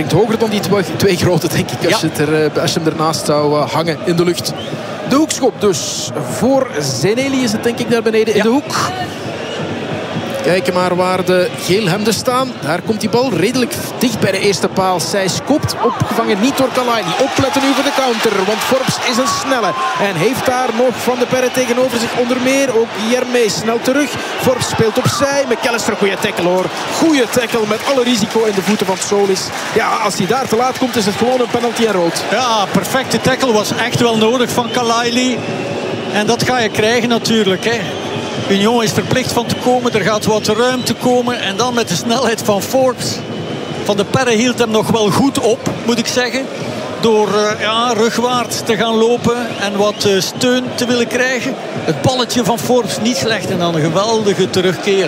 springt hoger dan die twee grote, denk ik. Als je hem ernaast zou hangen in de lucht. De hoekschop dus. Voor Zeneli is het denk ik naar beneden in de hoek. Kijken maar waar de geelhemden staan. Daar komt die bal redelijk dicht bij de eerste paal. Sijs kopt, opgevangen niet door Kalaini. Opletten nu voor de counter, want Forbes is een snelle. En heeft daar nog Van de Perre tegenover zich onder meer. Ook Jermee snel terug. Forbes speelt opzij. McAllister, goede tackle hoor. Goede tackle met alle risico in de voeten van Solis. Ja, als hij daar te laat komt is het gewoon een penalty en rood. Ja, perfecte tackle was echt wel nodig van Kalaini. En dat ga je krijgen natuurlijk, hè. Union is verplicht van te komen. Er gaat wat ruimte komen. En dan met de snelheid van Forbes. Van de Perre hield hem nog wel goed op, moet ik zeggen. Door rugwaarts te gaan lopen en wat steun te willen krijgen. Het balletje van Forbes niet slecht. En dan een geweldige terugkeer.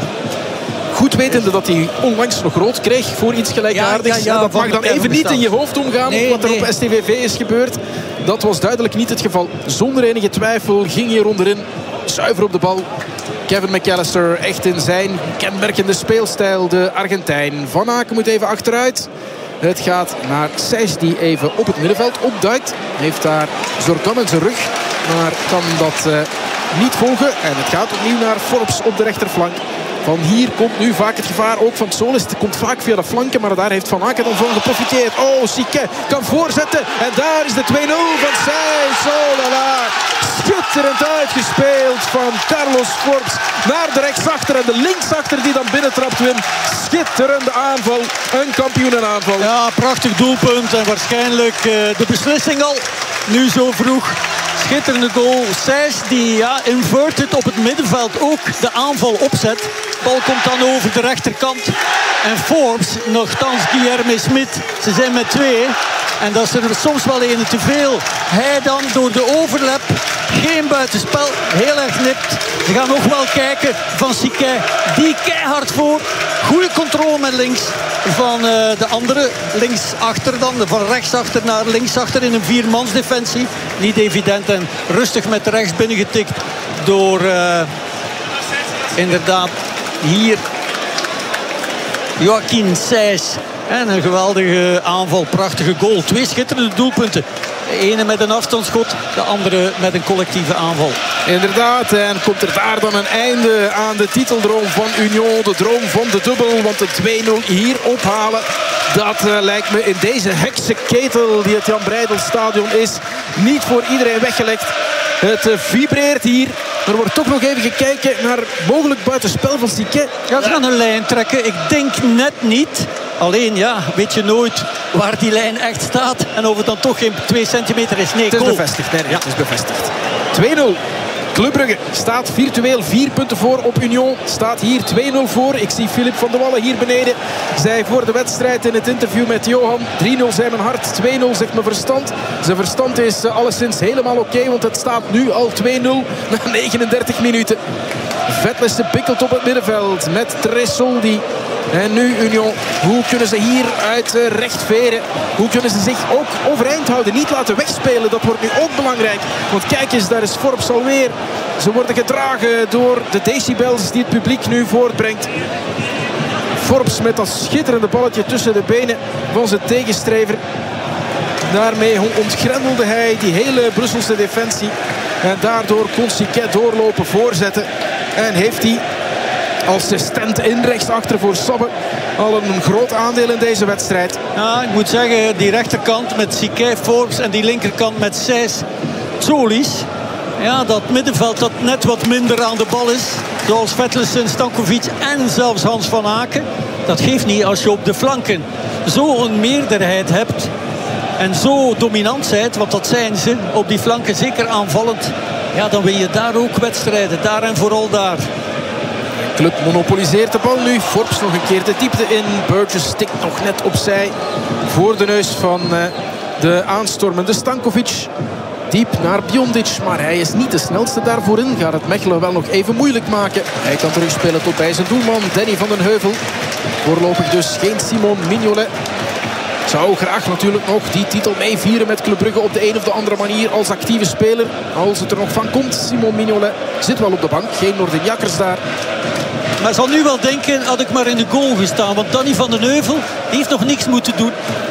Goed wetende dat hij onlangs nog rood kreeg voor iets gelijkaardigs. Ja, dat mag dan even niet in je hoofd omgaan. Wat er op STVV is gebeurd. Dat was duidelijk niet het geval. Zonder enige twijfel ging hij onderin. Zuiver op de bal. Kevin McAllister echt in zijn kenmerkende speelstijl. De Argentijn. Van Aken moet even achteruit. Het gaat naar Sijs die even op het middenveld opduikt. Heeft daar Zorgan in zijn rug. Maar kan dat niet volgen. En het gaat opnieuw naar Forbes op de rechterflank. Van hier komt nu vaak het gevaar ook van Solis. Het komt vaak via de flanken, maar daar heeft Van Aken dan van geprofiteerd. Oh, Siquet kan voorzetten. En daar is de 2-0 van Sijs. Oh la la. Schitterend uitgespeeld van Carlos Forbes naar de rechtsachter en de linksachter die dan binnentrapt, Wim. Schitterende aanval. Een kampioenenaanval. Ja, prachtig doelpunt en waarschijnlijk de beslissing al. Nu zo vroeg. Schitterende goal. Sijs die inverted op het middenveld ook de aanval opzet. De bal komt dan over de rechterkant. En Forbes, nogthans Guilherme Smit. Ze zijn met twee. En dat is er soms wel een te veel. Hij dan door de overlap. Geen buitenspel. Heel erg nipt. Ze gaan nog wel kijken van Siquet. Die keihard voor. Goede controle met links. Van de andere linksachter dan. Van rechtsachter naar linksachter in een viermansdefensie. Niet evident en rustig met rechts binnengetikt door inderdaad hier Joachim Sijs. En een geweldige aanval, prachtige goal. Twee schitterende doelpunten. De ene met een afstandsschot, de andere met een collectieve aanval. Inderdaad, en komt er daar dan een einde aan de titeldroom van Union. De droom van de dubbel, want de 2-0 hier ophalen. Dat lijkt me in deze heksenketel die het Jan Breydel-stadion is, niet voor iedereen weggelegd. Het vibreert hier. Er wordt toch nog even gekeken naar mogelijk buitenspel van Siquet. Ja, ze gaan een lijn trekken. Ik denk net niet. Alleen ja, weet je nooit waar die lijn echt staat. En of het dan toch geen 2 centimeter is. Nee, het is bevestigd. Nee, ja. Het is bevestigd. 2-0. Club Brugge staat virtueel 4 punten voor op Union. Staat hier 2-0 voor. Ik zie Filip van de Wallen hier beneden. Zei voor de wedstrijd in het interview met Johan. 3-0 zei mijn hart. 2-0 zegt mijn verstand. Zijn verstand is alleszins helemaal oké, want het staat nu al 2-0 na 39 minuten. Vetlesse pikkelt op het middenveld met Tresoldi. En nu Union. Hoe kunnen ze hier uit recht veren? Hoe kunnen ze zich ook overeind houden? Niet laten wegspelen. Dat wordt nu ook belangrijk. Want kijk eens, daar is Forbes alweer. Ze worden gedragen door de decibels die het publiek nu voortbrengt. Forbes met dat schitterende balletje tussen de benen van zijn tegenstrever. Daarmee ontgrendelde hij die hele Brusselse defensie. En daardoor kon Siquet doorlopen, voorzetten. En heeft hij als stand-in rechtsachter voor Sabbe al een groot aandeel in deze wedstrijd. Ja, ik moet zeggen, die rechterkant met Siquet, Forbes en die linkerkant met Sijs, Solis. Ja, dat middenveld dat net wat minder aan de bal is. Zoals Vetlesen, Stankovic en zelfs Hans van Aken. Dat geeft niet als je op de flanken zo'n meerderheid hebt. En zo dominant zijt, want dat zijn ze op die flanken, zeker aanvallend. Ja, dan win je daar ook wedstrijden. Daar en vooral daar. Club monopoliseert de bal nu. Forbes nog een keer de diepte in. Burgess stikt nog net opzij voor de neus van de aanstormende Stankovic. Diep naar Biondic, maar hij is niet de snelste daarvoor in. Gaat het Mechelen wel nog even moeilijk maken. Hij kan terugspelen tot bij zijn doelman Danny van den Heuvel. Voorlopig dus geen Simon Mignolet. Zou graag natuurlijk nog die titel meevieren met Club Brugge op de een of de andere manier als actieve speler. Als het er nog van komt. Simon Mignolet zit wel op de bank. Geen Noordenjakkers daar. Maar zal nu wel denken, had ik maar in de goal gestaan. Want Danny van den Heuvel heeft nog niks moeten doen.